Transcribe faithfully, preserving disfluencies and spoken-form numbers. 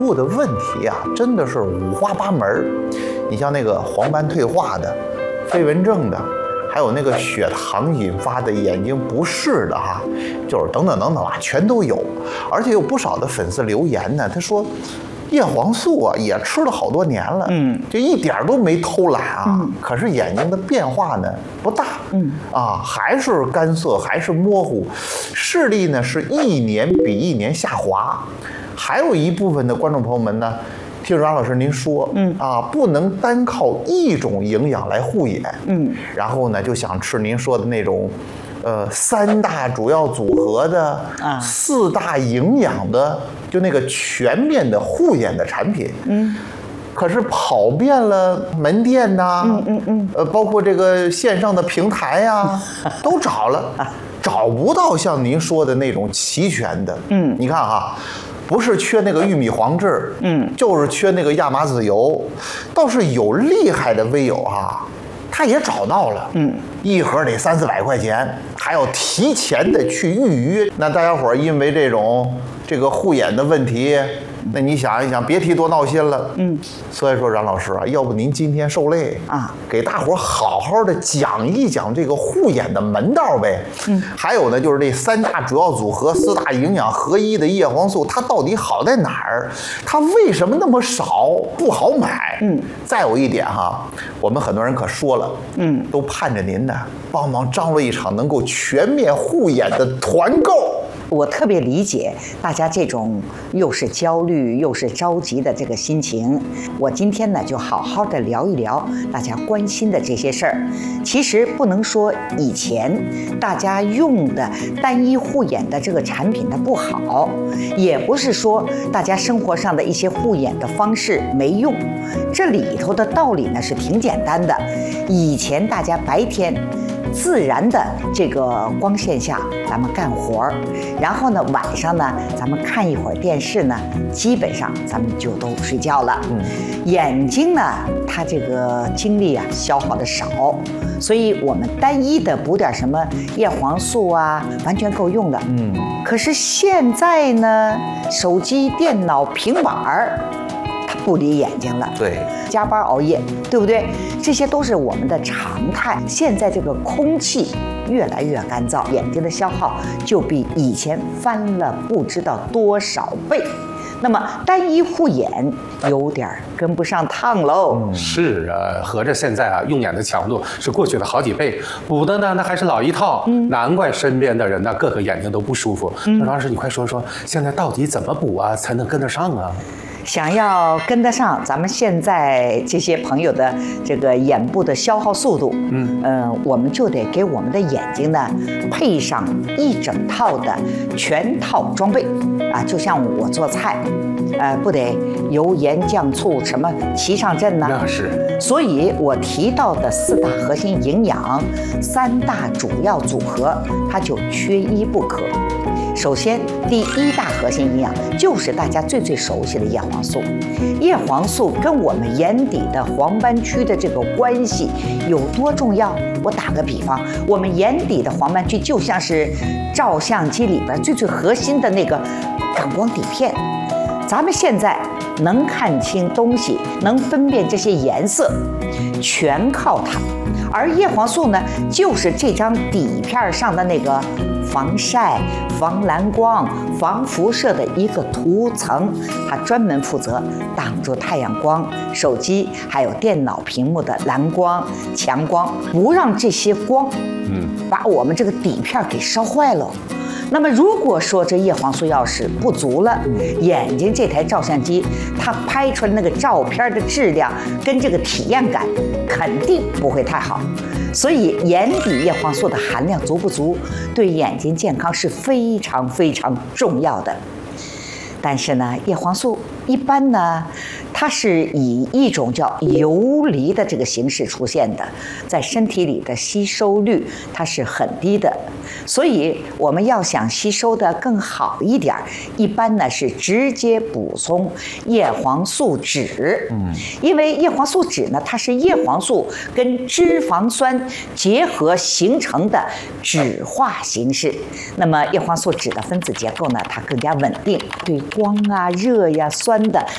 物的问题啊，真的是五花八门。你像那个黄斑退化的、飞蚊症的，还有那个血糖引发的眼睛不适的哈，就是等等等等啊，全都有。而且有不少的粉丝留言呢，他说叶黄素啊也吃了好多年了，嗯，就一点都没偷懒啊，嗯、可是眼睛的变化呢不大，嗯啊，还是干涩，还是模糊，视力呢是一年比一年下滑。还有一部分的观众朋友们呢，听阮老师您说，嗯啊，不能单靠一种营养来护眼，嗯，然后呢就想吃您说的那种，呃，三大主要组合的，啊，四大营养的，就那个全面的护眼的产品，嗯。可是跑遍了门店呐、啊，嗯嗯嗯，呃，包括这个线上的平台呀、啊，都找了，找不到像您说的那种齐全的。嗯，你看哈，不是缺那个玉米黄质，嗯，就是缺那个亚麻籽油，倒是有厉害的微友哈、啊，他也找到了，嗯，一盒得三四百块钱，还要提前的去预约。那大家伙儿因为这种这个护眼的问题。那你想一想，别提多闹心了。嗯，所以说阮老师啊，要不您今天受累啊，给大伙好好的讲一讲这个护眼的门道呗。嗯，还有呢，就是这三大主要组合、四大营养合一的叶黄素，它到底好在哪儿？它为什么那么少，不好买？嗯，再有一点哈，我们很多人可说了，嗯，都盼着您呢帮忙张罗一场能够全面护眼的团购。 我特别理解大家这种又是焦虑又是着急的这个心情。我今天呢就好好的聊一聊大家关心的这些事儿。其实不能说以前大家用的单一护眼的这个产品它不好，也不是说大家生活上的一些护眼的方式没用。这里头的道理呢是挺简单的。以前大家白天自然的这个光线下咱们干活儿，然后呢晚上呢咱们看一会儿电视呢，基本上咱们就都睡觉了。嗯，眼睛呢它这个精力啊消耗的少，所以我们单一的补点什么叶黄素啊完全够用的。嗯，可是现在呢手机、电脑、平板儿不离眼睛了， 对， 加班熬夜，对不对？这些都是我们的常态。现在这个空气越来越干燥，眼睛的消耗就比以前翻了不知道多少倍。那么单一护眼有点跟不上趟喽。 嗯、是啊，合着现在啊用眼的强度是过去的好几倍，补的呢那还是老一套，嗯、难怪身边的人呢个个眼睛都不舒服。嗯、老师，你快说说，现在到底怎么补啊才能跟得上啊？ 想要跟得上咱们现在这些朋友的这个眼部的消耗速度，嗯，呃，我们就得给我们的眼睛呢配上一整套的全套装备啊，就像我做菜，呃，不得油盐酱醋什么齐上阵呢？ 那是。 所以我提到的四大核心营养、三大主要组合，它就缺一不可。首先，第一大核心营养就是大家最最熟悉的叶黄素。叶黄素跟我们眼底的黄斑区的这个关系有多重要？我打个比方，我们眼底的黄斑区就像是照相机里边最最核心的那个感光底片。咱们现在能看清东西，能分辨这些颜色，全靠它。而叶黄素呢，就是这张底片上的那个防晒、防蓝光、防辐射的一个涂层，它专门负责挡住太阳光、手机还有电脑屏幕的蓝光、强光，不让这些光，嗯，把我们这个底片给烧坏了。那么如果说这叶黄素要是不足了，眼睛这台照相机它拍出来那个照片的质量跟这个体验感肯定不会太好。所以眼底叶黄素的含量足不足，对眼睛健康是非常非常重要的。但是呢，叶黄素一般呢，它是以一种叫游离的这个形式出现的，在身体里的吸收率它是很低的，所以我们要想吸收的更好一点，一般呢是直接补充叶黄素酯。嗯，因为叶黄素酯呢，它是叶黄素跟脂肪酸结合形成的酯化形式。那么叶黄素酯的分子结构呢，它更加稳定，对光啊、热呀、酸的